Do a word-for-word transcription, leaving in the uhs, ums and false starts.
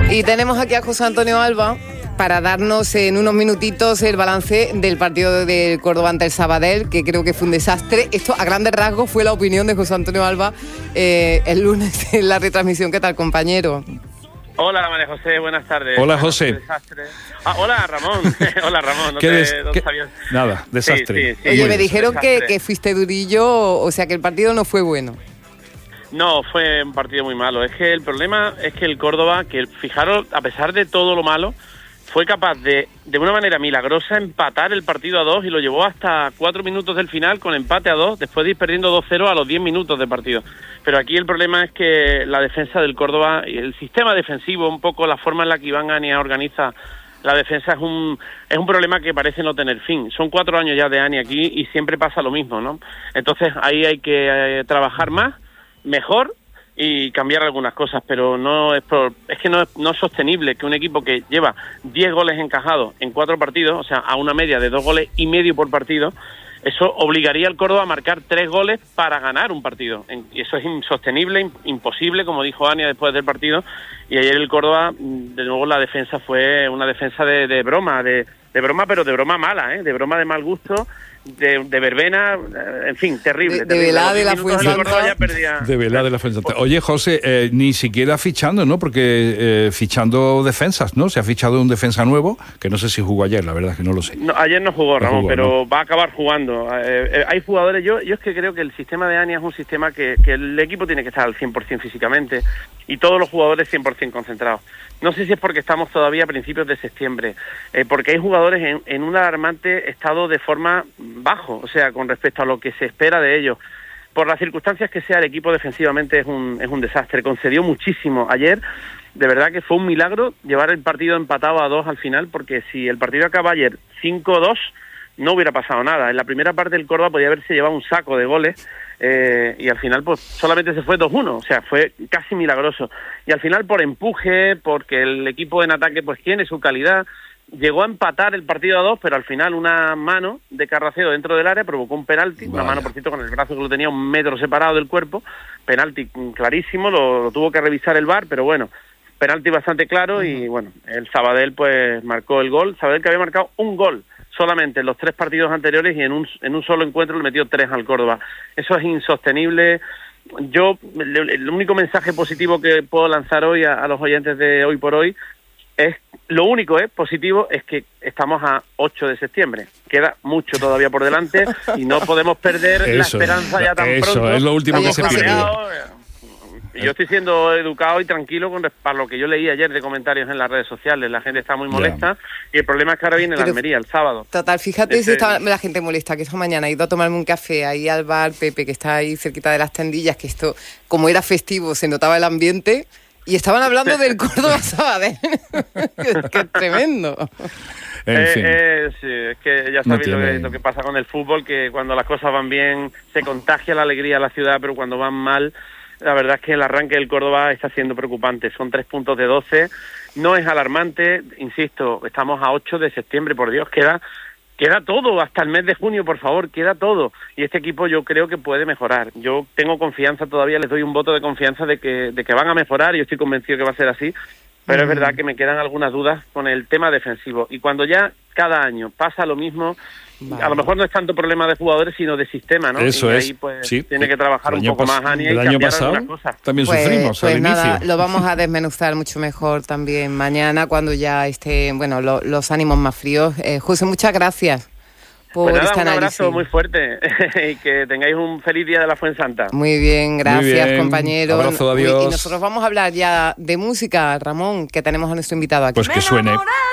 Y tenemos aquí a José Antonio Alba para darnos en unos minutitos el balance del partido del Córdoba ante el Sabadell, que creo que fue un desastre. Esto, a grandes rasgos, fue la opinión de José Antonio Alba eh, el lunes en la retransmisión. ¿Qué tal, compañero? Hola, María José, buenas tardes. Hola, José. Desastre. Ah, hola, Ramón. Hola, Ramón. No ¿Qué te, des- no qué- sabías. Nada, desastre. Sí, sí, sí. Oye, Muy me dijeron que, desastre. que fuiste durillo, o sea que el partido no fue bueno. No, fue un partido muy malo. Es que el problema es que el Córdoba, que fijaros, a pesar de todo lo malo, fue capaz de, de una manera milagrosa, empatar el partido a dos y lo llevó hasta cuatro minutos del final con empate a dos, después de ir perdiendo dos cero a los diez minutos de partido. Pero aquí el problema es que la defensa del Córdoba y el sistema defensivo, un poco la forma en la que Iván Ania organiza la defensa, es un es un problema que parece no tener fin. Son cuatro años ya de Ania aquí y siempre pasa lo mismo, ¿no? Entonces ahí hay que eh, trabajar más, mejor y cambiar algunas cosas, pero no es por, es que no es, no es sostenible que un equipo que lleva diez goles encajados en cuatro partidos, o sea, a una media de dos goles y medio por partido, eso obligaría al Córdoba a marcar tres goles para ganar un partido. Y eso es insostenible, imposible, como dijo Ania después del partido. Y ayer el Córdoba, de nuevo la defensa fue una defensa de, de broma, de, de broma, pero de broma mala, ¿eh? De broma de mal gusto, de, de verbena, en fin, terrible. De- de terrible. velada A los de la diez minutos el Fuensanta. Córdoba ya perdía. De verdad, de la Fuensanta. Oye, José, eh, ni siquiera fichando, ¿no? Porque eh, fichando defensas, ¿no? Se ha fichado un defensa nuevo, que no sé si jugó ayer, la verdad que no lo sé. No, ayer no jugó, No Ramón, jugó, pero ¿no? va a acabar jugando. Eh, eh, hay jugadores, yo yo es que creo que el sistema de Ania es un sistema que, que el equipo tiene que estar al cien por ciento físicamente y todos los jugadores cien por ciento concentrados. No sé si es porque estamos todavía a principios de septiembre, eh, porque hay jugadores en, en un alarmante estado de forma bajo, o sea, con respecto a lo que se espera de ellos. Por las circunstancias que sea, el equipo defensivamente es un, es un desastre. Concedió muchísimo ayer. De verdad que fue un milagro llevar el partido empatado a dos al final, porque si el partido acaba ayer cinco dos, no hubiera pasado nada. En la primera parte el Córdoba podía haberse llevado un saco de goles eh, y al final pues solamente se fue dos uno, o sea, fue casi milagroso. Y al final por empuje, porque el equipo en ataque pues tiene su calidad, llegó a empatar el partido a dos, pero al final una mano de Carracedo dentro del área provocó un penalti, Vaya. una mano por cierto con el brazo que lo tenía un metro separado del cuerpo, penalti clarísimo, lo, lo tuvo que revisar el V A R, pero bueno, penalti bastante claro y bueno, el Sabadell pues marcó el gol, Sabadell que había marcado un gol solamente en los tres partidos anteriores y en un en un solo encuentro le metió tres al Córdoba. Eso es insostenible. Yo, el, el único mensaje positivo que puedo lanzar hoy a, a los oyentes de Hoy por Hoy es, lo único eh, positivo es que estamos a ocho de septiembre. Queda mucho todavía por delante y no podemos perder la Eso, esperanza ya tan eso, pronto. es lo último que Estamos se pierde. cabreados. Y yo estoy siendo educado y tranquilo con res- para lo que yo leí ayer de comentarios en las redes sociales. La gente está muy molesta y el problema es que ahora viene la Pero- Almería el sábado. Total, fíjate Ese- si está la gente molesta, que esta mañana he ido a tomarme un café ahí al bar Pepe, que está ahí cerquita de las tendillas, que esto, como era festivo, se notaba el ambiente, y estaban hablando del Córdoba Sabadell. que, que es tremendo. En Eh, fin. eh, sí, es que ya No sabéis lo, tiene- que, lo que pasa con el fútbol, que cuando las cosas van bien se contagia la alegría a la ciudad, pero cuando van mal, la verdad es que el arranque del Córdoba está siendo preocupante. Son tres puntos de doce, no es alarmante, insisto, estamos a ocho de septiembre, por Dios, queda queda todo, hasta el mes de junio, por favor, queda todo. Y este equipo yo creo que puede mejorar. Yo tengo confianza todavía, les doy un voto de confianza de que, de que van a mejorar y yo estoy convencido que va a ser así. Pero es verdad que me quedan algunas dudas con el tema defensivo. Y cuando ya cada año pasa lo mismo, Vale. a lo mejor no es tanto problema de jugadores, sino de sistema, ¿no? Eso y es. ahí pues Sí. tiene que trabajar El un año poco pas- más, Ania, y El año cambiar pasado algunas cosas. también Pues, sufrimos pues al nada, inicio. lo vamos a desmenuzar mucho mejor también mañana, cuando ya estén, bueno, lo- los ánimos más fríos. Eh, José, muchas gracias por Pues nada, este un análisis. abrazo muy fuerte y que tengáis un feliz día de la Fuensanta. Muy bien, gracias, bien. compañero. Abrazo, Uy, adiós. Y nosotros vamos a hablar ya de música, Ramón, que tenemos a nuestro invitado aquí. Pues que suene.